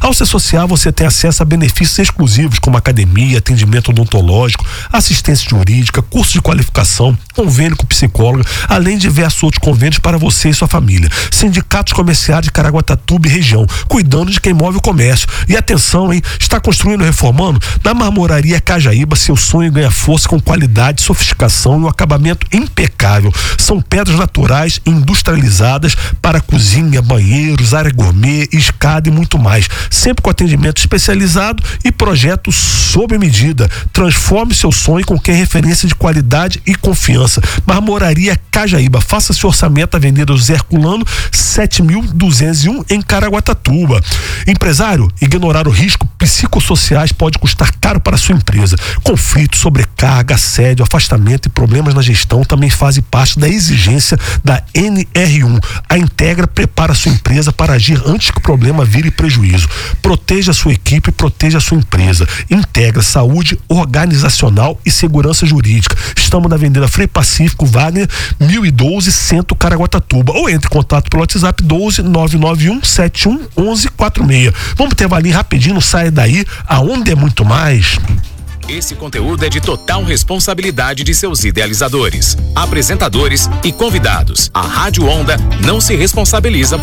Ao se associar, você tem acesso a benefícios exclusivos como academia, atendimento odontológico, assistência jurídica, curso de qualificação, convênio com psicóloga, além de diversos outros convênios para você e sua família. Sindicatos comerciais de Caraguatatuba e região, cuidando de quem move o comércio. E atenção, hein? Está construindo ou reformando? Na Marmoraria Cajaíba, seu sonho ganha força com qualidade, sofisticação e um acabamento impecável. São pedras naturais industrializadas para cozinha, banheiros, área gourmet, escada e muito mais. Sempre com atendimento especializado e projetos sob medida. Transforme seu sonho com quem é referência de qualidade e confiança. Marmoraria Cajaíba. Faça seu orçamento, Avenida José Herculano, 7.201 em Caraguatatuba. Empresário, ignorar o risco psicossociais pode custar caro para a sua empresa. Conflito, sobrecarga, assédio, afastamento e problemas na gestão também fazem parte da exigência da NR1. A Integra prepara a sua empresa para agir antes que o problema vire prejuízo. Proteja a sua equipe e proteja a sua empresa. Integra saúde organizacional e segurança jurídica. Estamos na Avenida Frei Pacífico, Wagner, 1012, Centro, Caraguatatuba. Ou entre em contato pelo WhatsApp 12-991-71-1146. Vamos ter valinho rapidinho, não saia daí, aonde é muito mais. Esse conteúdo é de total responsabilidade de seus idealizadores, apresentadores e convidados. A Rádio Onda não se responsabiliza por